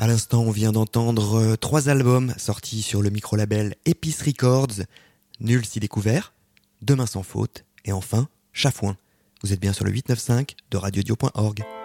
À l'instant, on vient d'entendre 3 albums sortis sur le micro-label Épice Records. Nul si découvert, Demain sans faute et enfin Chafouin. Vous êtes bien sur le 895 de radiodio.org.